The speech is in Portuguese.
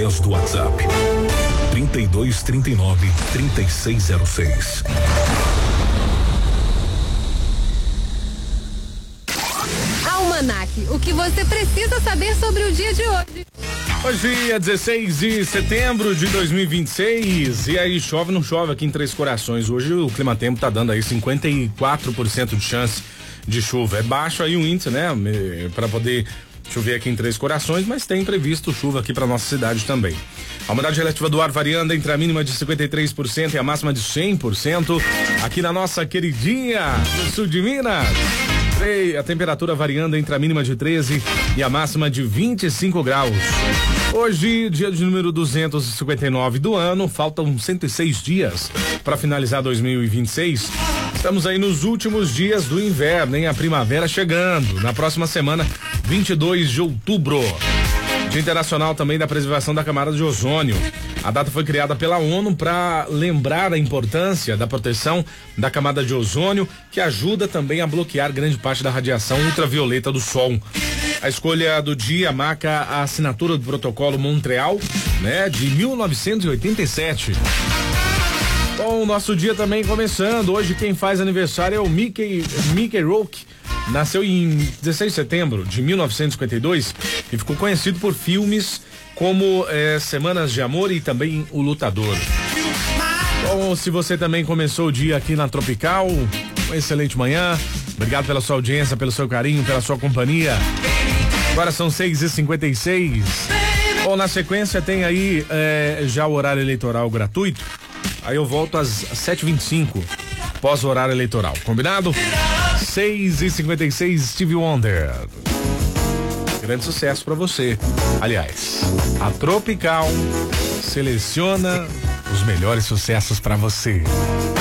através do WhatsApp 3239-3606. Almanac, o que você precisa saber sobre o dia de hoje. Hoje é 16 de setembro de 2026. E aí, chove ou não chove aqui em Três Corações? Hoje o Climatempo tá dando aí 54% de chance de chuva. É baixo aí o índice, né? Para poder chover aqui em Três Corações, mas tem previsto chuva aqui para nossa cidade também. A umidade relativa do ar variando entre a mínima de 53% e a máxima de 100%. Aqui na nossa queridinha do sul de Minas. A temperatura variando entre a mínima de 13 e a máxima de 25 graus. Hoje, dia de número 259 do ano, faltam 106 dias para finalizar 2026. Estamos aí nos últimos dias do inverno, hein? A primavera chegando. Na próxima semana, 22 de outubro. Dia Internacional também da Preservação da Camada de Ozônio. A data foi criada pela ONU para lembrar a importância da proteção da camada de ozônio, que ajuda também a bloquear grande parte da radiação ultravioleta do Sol. A escolha do dia marca a assinatura do Protocolo Montreal, né, de 1987. Bom, nosso dia também começando. Hoje quem faz aniversário é o Mickey Rourke. Nasceu em 16 de setembro de 1952 e ficou conhecido por filmes como Semanas de Amor e também O Lutador. Bom, se você também começou o dia aqui na Tropical, uma excelente manhã. Obrigado pela sua audiência, pelo seu carinho, pela sua companhia. Agora são 6h56. Bom, na sequência tem aí já o horário eleitoral gratuito. Aí eu volto às 7h25, pós o horário eleitoral. Combinado? 6h56, Stevie Wonder. Grande sucesso pra você. Aliás, a Tropical seleciona os melhores sucessos pra você.